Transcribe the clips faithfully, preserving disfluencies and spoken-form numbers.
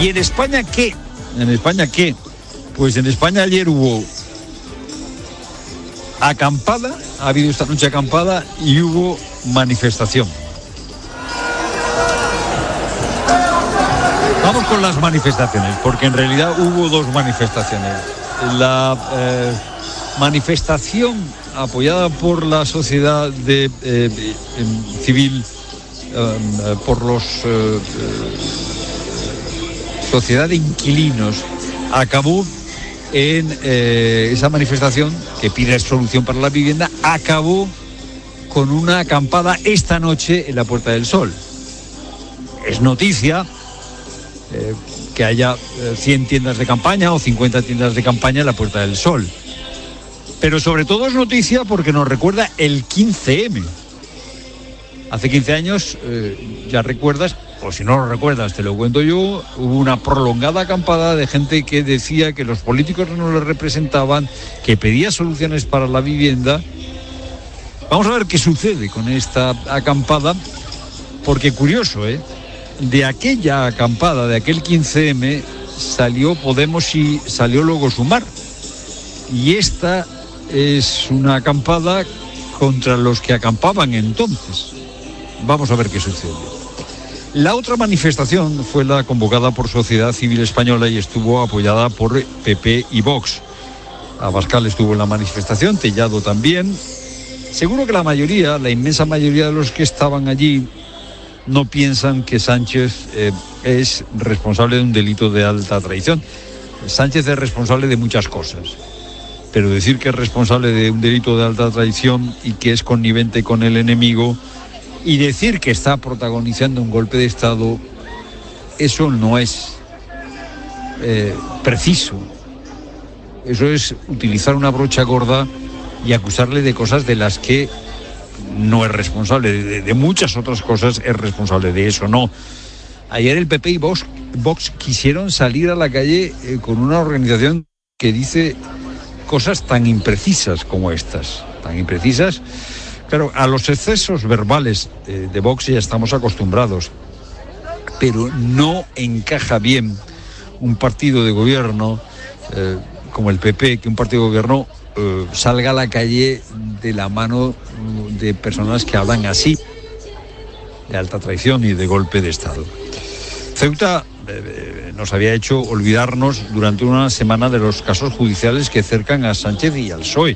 ¿Y en España qué? ¿En España qué? Pues en España ayer hubo acampada, ha habido esta noche acampada y hubo manifestación. Vamos con las manifestaciones, porque en realidad hubo dos manifestaciones. La eh, manifestación apoyada por la sociedad de, eh, civil, eh, por los eh, sociedad de inquilinos, acabó en eh, esa manifestación que pide solución para la vivienda, acabó con una acampada esta noche en la Puerta del Sol. Es noticia eh, que haya eh, cien tiendas de campaña o cincuenta tiendas de campaña en la Puerta del Sol. Pero sobre todo es noticia porque nos recuerda el quince eme. Hace quince años, eh, ya recuerdas, o si no lo recuerdas, te lo cuento yo, hubo una prolongada acampada de gente que decía que los políticos no les representaban, que pedía soluciones para la vivienda. Vamos a ver qué sucede con esta acampada, porque curioso, ¿eh? De aquella acampada, de aquel quince eme, salió Podemos y salió luego Sumar. Y esta es una acampada contra los que acampaban entonces. Vamos a ver qué sucede. La otra manifestación fue la convocada por Sociedad Civil Española y estuvo apoyada por P P y Vox. Abascal estuvo en la manifestación, Tellado también. Seguro que la mayoría, la inmensa mayoría de los que estaban allí, no piensan que Sánchez eh, es responsable de un delito de alta traición. Sánchez es responsable de muchas cosas, pero decir que es responsable de un delito de alta traición y que es connivente con el enemigo, y decir que está protagonizando un golpe de Estado, eso no es eh, preciso. Eso es utilizar una brocha gorda y acusarle de cosas de las que no es responsable. De, de muchas otras cosas es responsable, de eso no. Ayer el P P y Vox, Vox quisieron salir a la calle eh, con una organización que dice cosas tan imprecisas como estas, tan imprecisas. Claro, a los excesos verbales eh, de Vox ya estamos acostumbrados, pero no encaja bien un partido de gobierno eh, como el P P, que un partido de gobierno eh, salga a la calle de la mano de personas que hablan así, de alta traición y de golpe de Estado. Ceuta eh, nos había hecho olvidarnos durante una semana de los casos judiciales que cercan a Sánchez y al P S O E.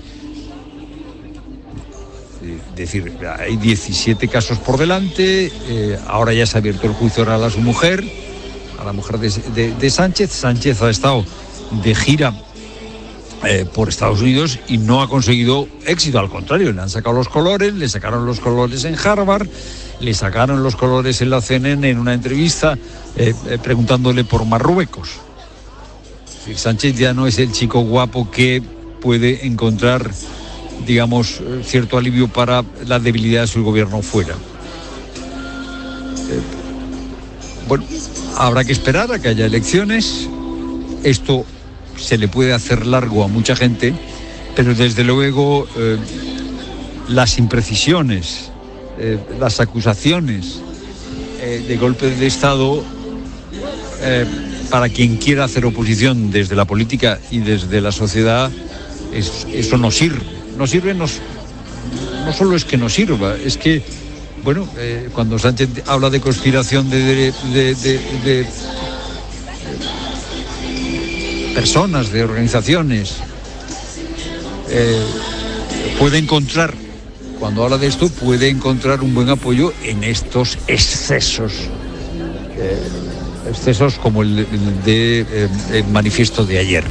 Es decir, hay diecisiete casos por delante, eh, ahora ya se ha abierto el juicio oral a su mujer, a la mujer de, de, de Sánchez. Sánchez ha estado de gira eh, por Estados Unidos y no ha conseguido éxito, al contrario, le han sacado los colores, le sacaron los colores en Harvard, le sacaron los colores en la C N N en una entrevista eh, eh, preguntándole por Marruecos. Es decir, Sánchez ya no es el chico guapo que puede encontrar, digamos, cierto alivio para la debilidad de su gobierno fuera. Eh, bueno, habrá que esperar a que haya elecciones. Esto se le puede hacer largo a mucha gente, pero desde luego eh, las imprecisiones, eh, las acusaciones eh, de golpe de Estado, eh, para quien quiera hacer oposición desde la política y desde la sociedad, es, eso no sirve. No sirve, no, no solo es que no sirva, es que, bueno, eh, cuando Sánchez habla de conspiración de, de, de, de, de personas, de organizaciones, eh, puede encontrar, cuando habla de esto, puede encontrar un buen apoyo en estos excesos, eh, excesos como el, el de eh, el manifiesto de ayer.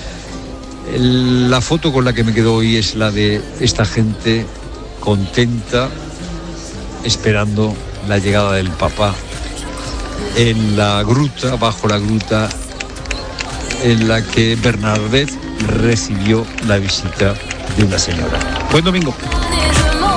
La foto con la que me quedo hoy es la de esta gente contenta esperando la llegada del Papa en la gruta, bajo la gruta en la que Bernadette recibió la visita de una señora. Buen domingo.